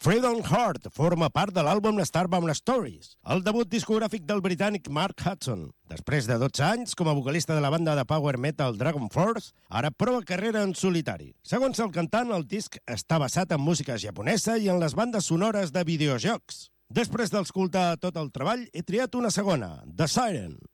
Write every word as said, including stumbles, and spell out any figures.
Freedom Heart forma part de l'àlbum Starbound Stories, el debut discogràfic del britànic Mark Hudson. Després de dotze anys, com a vocalista de la banda de power metal Dragon Force, ara prova carrera en solitari. Segons el cantant, el disc està basat en música japonesa i en les bandes sonores de videojocs. Després d'escoltar tot el treball, he triat una segona, The Siren.